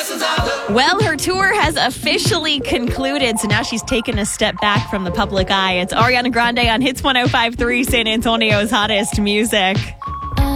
Well, her tour has officially concluded, so now she's taken a step back from the public eye. It's Ariana Grande on Hits 105.3, San Antonio's hottest music.